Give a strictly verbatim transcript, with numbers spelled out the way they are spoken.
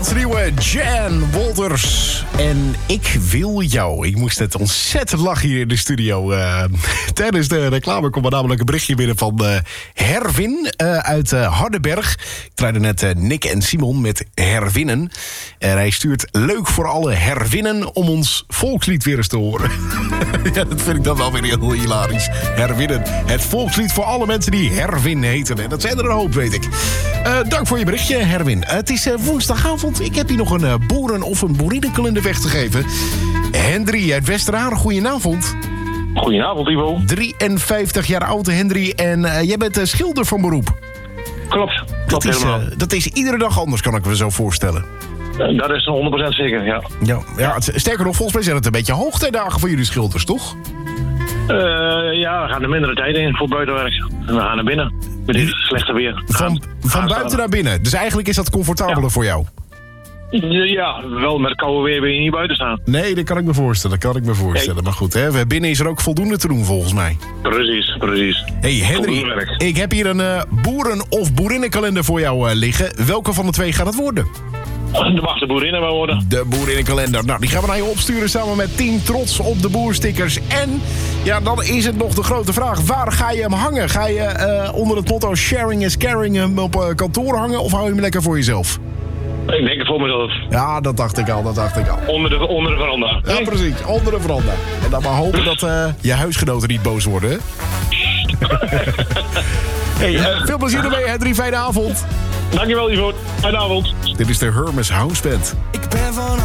Nederlandse nieuwe Jan Wolters. En ik wil jou. Ik moest het ontzettend lachen hier in de studio. Uh, tijdens de reclame kwam er namelijk een berichtje binnen van uh, Herwin uh, uit uh, Hardenberg. Ik draaide net uh, Nick en Simon met Herwinnen. En hij stuurt leuk voor alle Herwinnen om ons volkslied weer eens te horen. Ja, dat vind ik dan wel weer heel hilarisch. Herwinnen. Het volkslied voor alle mensen die Herwin heten. En dat zijn er een hoop, weet ik. Uh, dank voor je berichtje, Herwin. Uh, het is uh, woensdagavond. Ik heb hier nog een uh, boeren- of een boerinnenkalender weg te geven. Hendry uit Westerharen, goedenavond. Goedenavond, Ivo. drieënvijftig jaar oud, Hendry. En uh, jij bent uh, schilder van beroep. Klopt, klopt dat is, helemaal. Uh, dat is iedere dag anders, kan ik me zo voorstellen. Uh, dat is honderd procent zeker, ja. Ja, ja het, sterker nog, volgens mij zijn het een beetje hoogtijdagen voor jullie schilders, toch? Uh, ja, we gaan er mindere tijd in voor buitenwerk. En we gaan naar binnen. Met dit slechte weer. Van, van buiten naar binnen. Dus eigenlijk is dat comfortabeler ja. voor jou? Ja, wel met koude weer wil je niet buiten staan. Nee, dat kan ik me voorstellen. Dat kan ik me voorstellen. Hey. Maar goed, hè, binnen is er ook voldoende te doen volgens mij. Precies, precies. Hey Henry, ik heb hier een uh, boeren- of boerinnenkalender voor jou uh, liggen. Welke van de twee gaat het worden? De mag de boerinnen wel worden. De boerinnenkalender. Nou, die gaan we naar je opsturen samen met tien trots op de boerstickers. En, ja, dan is het nog de grote vraag. Waar ga je hem hangen? Ga je uh, onder het motto sharing is caring hem op uh, kantoor hangen? Of hou je hem lekker voor jezelf? Ik denk het voor mezelf. Ja, dat dacht ik al, dat dacht ik al. Onder de, onder de veranda. Ja, precies. Onder de veranda. En dan maar hopen dat uh, je huisgenoten niet boos worden, hè? Hey, uh, veel plezier ermee, Hendry. Fijne avond. Dankjewel, Ivo. Fijne avond. Dit is de Hermes House Band. Ik ben van